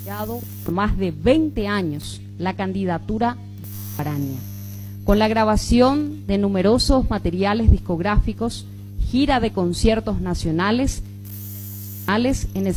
por más de 20 años la candidatura Guaraña, con la grabación de numerosos materiales discográficos, gira de conciertos nacionales en el